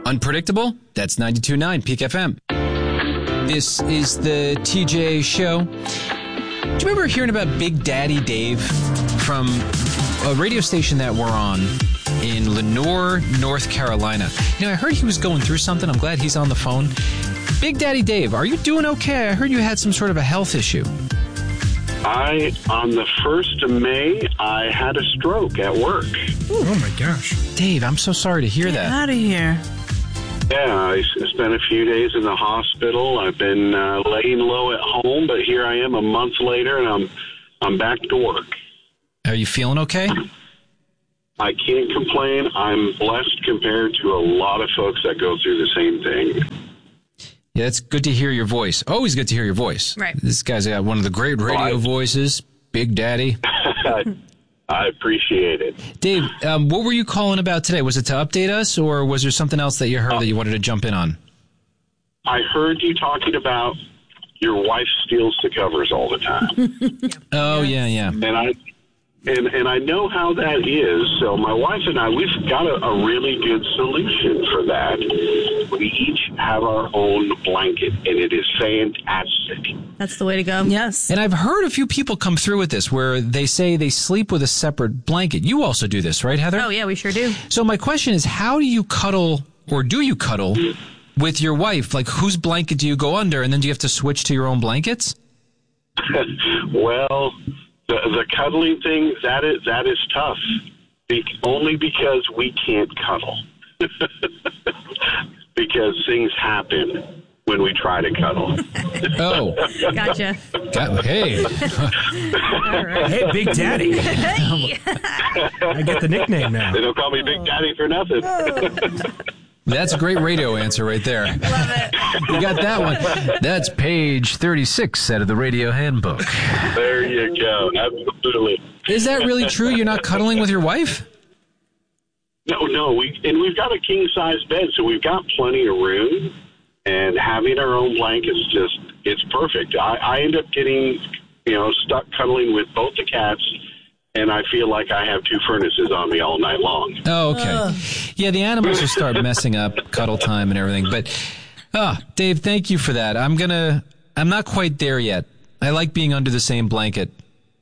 Unpredictable? That's 92.9 Peak FM. This is the TJ Show. Do you remember hearing about Big Daddy Dave from a radio station that we're on in Lenoir, North Carolina? You know, I heard he was going through something. I'm glad he's on the phone. Big Daddy Dave, are you doing okay? I heard you had some sort of a health issue. On the 1st of May, I had a stroke at work. Ooh, oh, my gosh. Dave, I'm so sorry to hear that. Get out of here. Yeah, I spent a few days in the hospital. I've been laying low at home, but here I am a month later, and I'm back to work. Are you feeling okay? I can't complain. I'm blessed compared to a lot of folks that go through the same thing. Yeah, it's good to hear your voice. Always good to hear your voice. Right. This guy's got one of the great radio voices, Big Daddy. I appreciate it. Dave, what were you calling about today? Was it to update us, or was there something else that you heard that you wanted to jump in on? I heard you talking about your wife steals the covers all the time. Oh, yeah. And I know how that is. So my wife and I, we've got a really good solution for that. We each have our own blanket, and it is fantastic. That's the way to go. Yes. And I've heard a few people come through with this where they say they sleep with a separate blanket. You also do this, right, Heather? Oh, yeah, we sure do. So my question is, how do you cuddle, or do you cuddle with your wife? Like, whose blanket do you go under, and then do you have to switch to your own blankets? Well, the cuddling thing, that is tough. Only because we can't cuddle. Because things happen when we try to cuddle. Oh. Gotcha. Hey. All right. Hey, Big Daddy. Hey. I get the nickname now. They don't call me Big Daddy for nothing. That's a great radio answer right there. Love it. You got that one. That's page 36 out of the radio handbook. There you go. Absolutely. Is that really true? You're not cuddling with your wife? No. We've got a king-size bed, so we've got plenty of room. And having our own blankets it's perfect. I end up getting, stuck cuddling with both the cats, and I feel like I have two furnaces on me all night long. Oh, okay. Yeah, the animals will start messing up cuddle time and everything. But, Dave, thank you for that. I'm not quite there yet. I like being under the same blanket.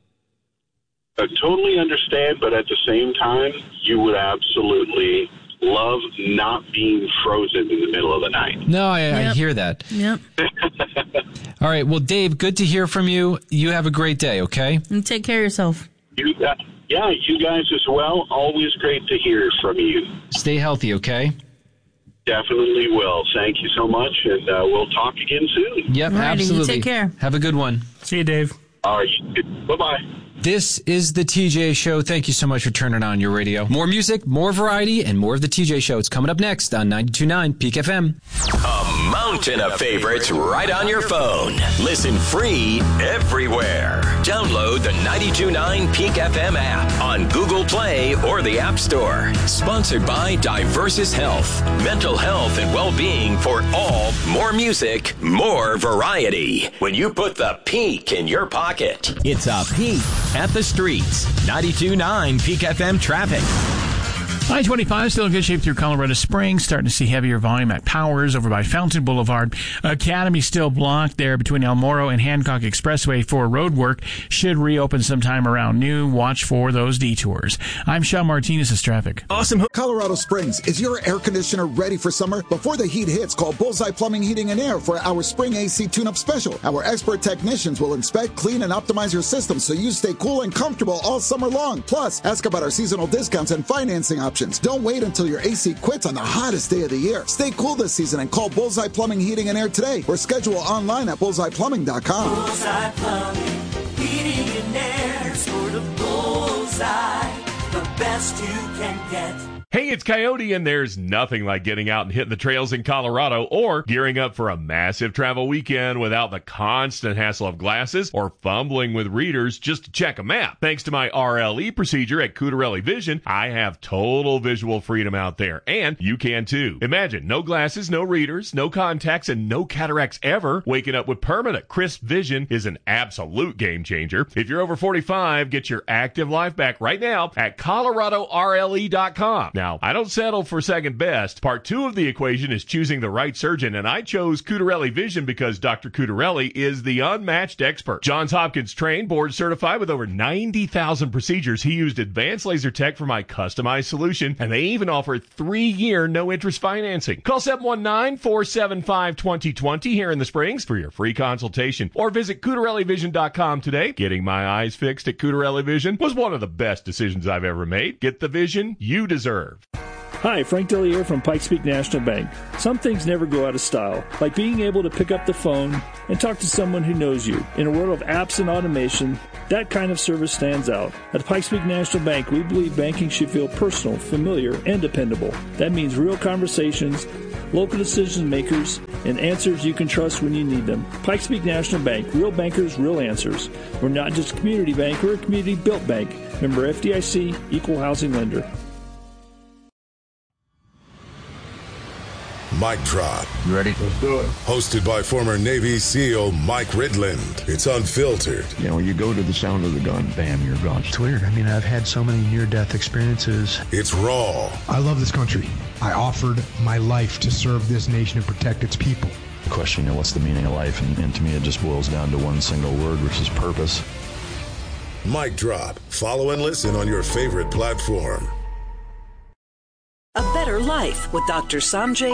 I totally understand, but at the same time, you would absolutely love not being frozen in the middle of the night. No, I hear that. Yep. All right. Well, Dave, good to hear from you. You have a great day, okay? And take care of yourself. You guys as well. Always great to hear from you. Stay healthy, okay? Definitely will. Thank you so much, and we'll talk again soon. Yep, Alrighty, absolutely. you take care. Have a good one. See you, Dave. All right. Bye-bye. This is the TJ Show. Thank you so much for turning on your radio. More music, more variety, and more of the TJ Show. It's coming up next on 92.9 Peak FM. A mountain of favorites right on your phone. Listen free everywhere. Download the 92.9 Peak FM app on Google Play or the App Store. Sponsored by Diversis Health. Mental health and well-being for all. More music, more variety. When you put the Peak in your pocket, it's a Peak at the streets. 92.9 Peak FM traffic. I-25 still in good shape through Colorado Springs. Starting to see heavier volume at Powers over by Fountain Boulevard. Academy still blocked there between El Moro and Hancock Expressway for road work. Should reopen sometime around noon. Watch for those detours. I'm Sean Martinez's traffic. Awesome. Colorado Springs, is your air conditioner ready for summer? Before the heat hits, call Bullseye Plumbing, Heating, and Air for our spring AC tune-up special. Our expert technicians will inspect, clean, and optimize your system so you stay cool and comfortable all summer long. Plus, ask about our seasonal discounts and financing options. Don't wait until your AC quits on the hottest day of the year. Stay cool this season and call Bullseye Plumbing, Heating, and Air today or schedule online at bullseyeplumbing.com. Bullseye Plumbing, Heating, and Air. Sort of bullseye, the best you can get. Hey, it's Coyote, and there's nothing like getting out and hitting the trails in Colorado or gearing up for a massive travel weekend without the constant hassle of glasses or fumbling with readers just to check a map. Thanks to my RLE procedure at Cudarelli Vision, I have total visual freedom out there, and you can too. Imagine no glasses, no readers, no contacts, and no cataracts ever. Waking up with permanent crisp vision is an absolute game changer. If you're over 45, get your active life back right now at ColoradoRLE.com. Now, I don't settle for second best. Part 2 of the equation is choosing the right surgeon, and I chose Cutarelli Vision because Dr. Cutarelli is the unmatched expert. Johns Hopkins trained, board certified with over 90,000 procedures. He used advanced laser tech for my customized solution, and they even offer 3-year no-interest financing. Call 719-475-2020 here in the Springs for your free consultation, or visit CutarelliVision.com today. Getting my eyes fixed at Cutarelli Vision was one of the best decisions I've ever made. Get the vision you deserve. Hi, Frank Dellier from Pikes Peak National Bank. Some things never go out of style, like being able to pick up the phone and talk to someone who knows you. In a world of apps and automation, that kind of service stands out. At Pikes Peak National Bank, we believe banking should feel personal, familiar, and dependable. That means real conversations, local decision makers, and answers you can trust when you need them. Pikes Peak National Bank, real bankers, real answers. We're not just a community bank, we're a community-built bank. Member FDIC, equal housing lender. Mic Drop. You ready? Let's do it. Hosted by former Navy SEAL Mike Ridland. It's unfiltered. You know, you go to the sound of the gun, bam, you're gone. It's weird. I mean, I've had so many near-death experiences. It's raw. I love this country. I offered my life to serve this nation and protect its people. The question, you know, what's the meaning of life? And to me, it just boils down to one single word, which is purpose. Mic Drop. Follow and listen on your favorite platform. A better life with Dr. Sanjay